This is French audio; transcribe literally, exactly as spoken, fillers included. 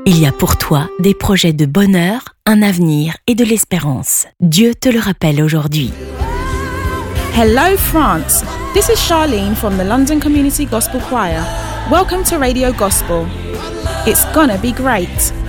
Il y a pour toi des projets de bonheur, un avenir et de l'espérance. Dieu te le rappelle aujourd'hui. Hello France, this is Charlene from the London Community Gospel Choir. Welcome to Radio Gospel. It's gonna be great.